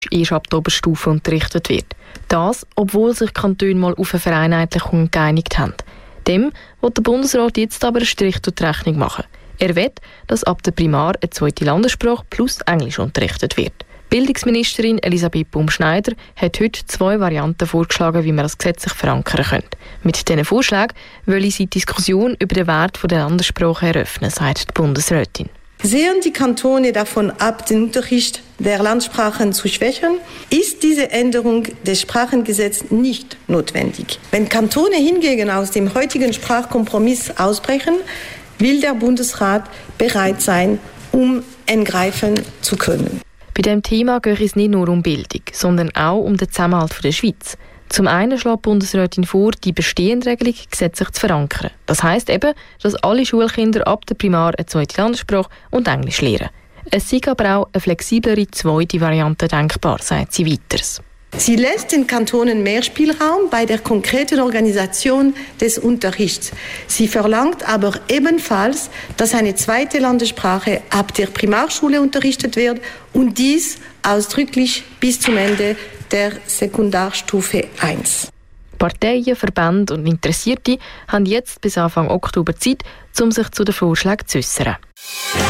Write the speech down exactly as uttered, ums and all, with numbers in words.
erst ab der Oberstufe unterrichtet wird. Das, obwohl sich die Kantone mal auf eine Vereinheitlichung geeinigt haben. Dem will der Bundesrat jetzt aber einen Strich durch die Rechnung machen. Er will, dass ab der Primar eine zweite Landessprache plus Englisch unterrichtet wird. Bildungsministerin Elisabeth Baum-Schneider hat heute zwei Varianten vorgeschlagen, wie man das gesetzlich verankern könnte. Mit diesen Vorschlägen will sie die Diskussion über den Wert der Landessprache eröffnen, sagt die Bundesrätin. Sehen die Kantone davon ab, den Unterricht der Landessprachen zu schwächen, ist diese Änderung des Sprachengesetzes nicht notwendig. Wenn Kantone hingegen aus dem heutigen Sprachkompromiss ausbrechen, will der Bundesrat bereit sein, um eingreifen zu können. Bei diesem Thema geht es nicht nur um Bildung, sondern auch um den Zusammenhalt der Schweiz. Zum einen schlägt die Bundesrätin vor, die bestehende Regelung gesetzlich zu verankern. Das heisst eben, dass alle Schulkinder ab der Primar eine zweite Landessprache und Englisch lernen. Es sei aber auch eine flexiblere zweite Variante denkbar, sagt sie weiter. Sie lässt den Kantonen mehr Spielraum bei der konkreten Organisation des Unterrichts. Sie verlangt aber ebenfalls, dass eine zweite Landessprache ab der Primarschule unterrichtet wird und dies ausdrücklich bis zum Ende der Sekundarstufe eins. Parteien, Verbände und Interessierte haben jetzt bis Anfang Oktober Zeit, um sich zu den Vorschlägen zu äußern.